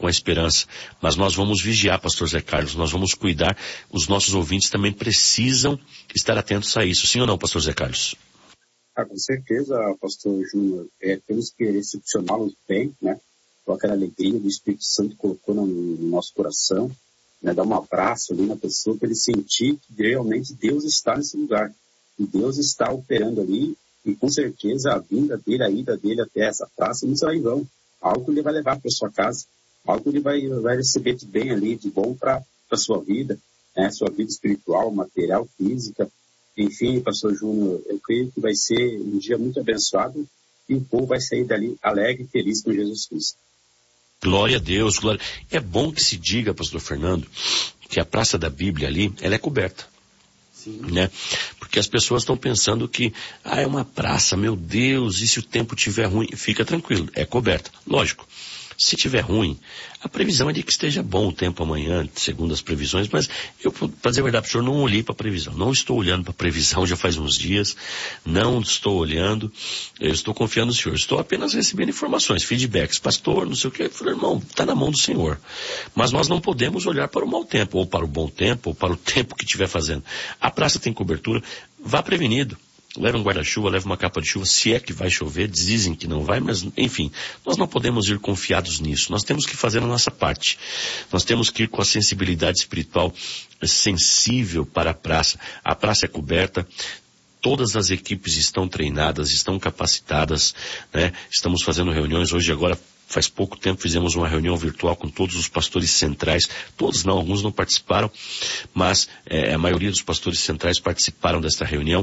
com a esperança. Mas nós vamos vigiar, pastor Zé Carlos, nós vamos cuidar. Os nossos ouvintes também precisam estar atentos a isso. Sim ou não, pastor Zé Carlos? Com certeza, pastor Júnior. Temos que recepcioná-los bem, né? Com aquela alegria do Espírito Santo colocou no nosso coração, né? Dar um abraço ali na pessoa para ele sentir que realmente Deus está nesse lugar. E Deus está operando ali, e com certeza a vinda dele, a ida dele até essa praça não será em vão. Algo que ele vai levar para sua casa, algo que ele vai receber de bem ali, de bom para a sua vida, né? Sua vida espiritual, material, física. Enfim, pastor Júnior, eu creio que vai ser um dia muito abençoado e o povo vai sair dali alegre e feliz com Jesus Cristo. Glória a Deus, glória. É bom que se diga, pastor Fernando, que a Praça da Bíblia ali, ela é coberta. Sim. Né? Porque as pessoas estão pensando que, é uma praça, meu Deus, e se o tempo estiver ruim? Fica tranquilo, é coberta. Lógico, se estiver ruim, a previsão é de que esteja bom o tempo amanhã, segundo as previsões, mas eu, para dizer a verdade, professor, não olhei para a previsão. Não estou olhando para a previsão já faz uns dias, não estou olhando, eu estou confiando no Senhor. Estou apenas recebendo informações, feedbacks, pastor, não sei o que. Eu falei, irmão, está na mão do Senhor. Mas nós não podemos olhar para o mau tempo, ou para o bom tempo, ou para o tempo que estiver fazendo. A praça tem cobertura, vá prevenido. Leva um guarda-chuva, leva uma capa de chuva, se é que vai chover, dizem que não vai, mas enfim, nós não podemos ir confiados nisso, nós temos que fazer a nossa parte, nós temos que ir com a sensibilidade espiritual sensível para a praça é coberta, todas as equipes estão treinadas, estão capacitadas, né? Estamos fazendo reuniões hoje agora. Faz pouco tempo fizemos uma reunião virtual com todos os pastores centrais, todos não, alguns não participaram, mas a maioria dos pastores centrais participaram desta reunião,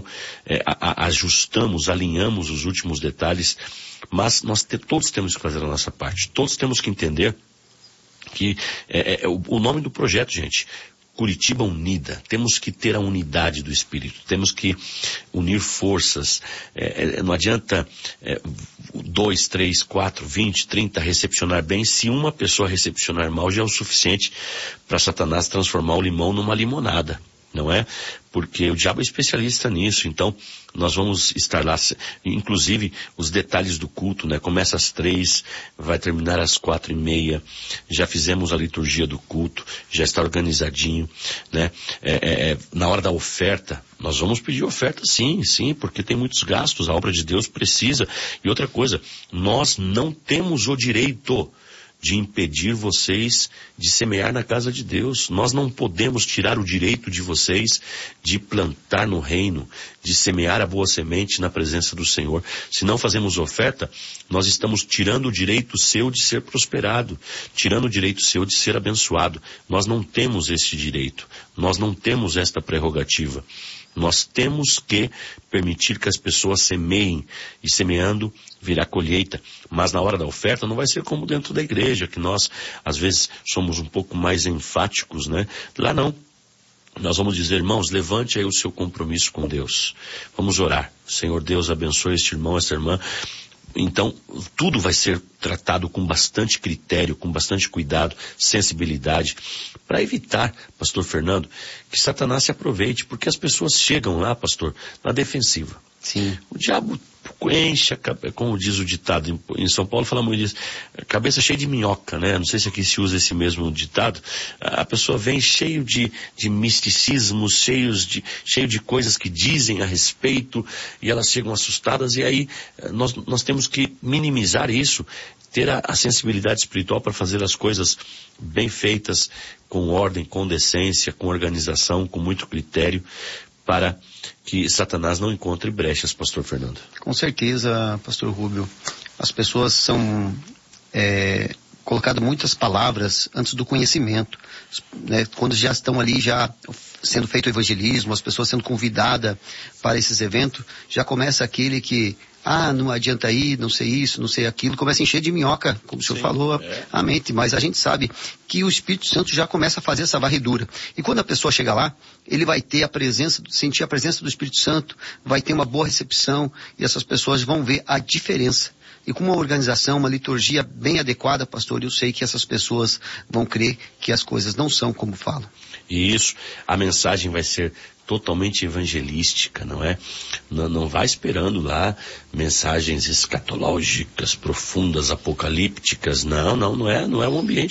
ajustamos, alinhamos os últimos detalhes, mas todos temos que fazer a nossa parte, todos temos que entender que o nome do projeto, gente, Curitiba Unida, temos que ter a unidade do Espírito, temos que unir forças, não adianta 2, 3, 4, 20, 30 recepcionar bem, se uma pessoa recepcionar mal já é o suficiente para Satanás transformar o limão numa limonada, não é? Porque o diabo é especialista nisso, então nós vamos estar lá, inclusive os detalhes do culto, né? Começa às 3, vai terminar às 4:30, já fizemos a liturgia do culto, já está organizadinho, né? Na hora da oferta, nós vamos pedir oferta sim, porque tem muitos gastos, a obra de Deus precisa. E outra coisa, nós não temos o direito de impedir vocês de semear na casa de Deus. Nós não podemos tirar o direito de vocês de plantar no reino, de semear a boa semente na presença do Senhor. Se não fazemos oferta, nós estamos tirando o direito seu de ser prosperado, tirando o direito seu de ser abençoado. Nós não temos esse direito, nós não temos esta prerrogativa. Nós temos que permitir que as pessoas semeiem, e semeando virá colheita. Mas na hora da oferta não vai ser como dentro da igreja, que nós às vezes somos um pouco mais enfáticos, né? Lá não. Nós vamos dizer, irmãos, levante aí o seu compromisso com Deus. Vamos orar. Senhor Deus, abençoe este irmão, esta irmã. Então, tudo vai ser tratado com bastante critério, com bastante cuidado, sensibilidade, para evitar, pastor Fernando, que Satanás se aproveite, porque as pessoas chegam lá, pastor, na defensiva. Sim. O diabo enche, como diz o ditado em São Paulo, fala muito disso, cabeça cheia de minhoca, né? Não sei se aqui se usa esse mesmo ditado. A pessoa vem cheio de misticismos, cheio de coisas que dizem a respeito, e elas chegam assustadas, e aí nós temos que minimizar isso, ter a sensibilidade espiritual para fazer as coisas bem feitas, com ordem, com decência, com organização, com muito critério, para que Satanás não encontre brechas, pastor Fernando. Com certeza, pastor Rubio. As pessoas são colocadas muitas palavras antes do conhecimento, né? Quando já estão ali, já sendo feito o evangelismo, as pessoas sendo convidadas para esses eventos, já começa aquele que não adianta ir, não sei isso, não sei aquilo, começa a encher de minhoca, como o senhor falou, a mente, mas a gente sabe que o Espírito Santo já começa a fazer essa varredura. E quando a pessoa chega lá, ele vai ter sentir a presença do Espírito Santo, vai ter uma boa recepção, e essas pessoas vão ver a diferença. E com uma organização, uma liturgia bem adequada, pastor, eu sei que essas pessoas vão crer que as coisas não são como falam. E isso, a mensagem vai ser totalmente evangelística, não é? Não vai esperando lá mensagens escatológicas, profundas, apocalípticas, não é um ambiente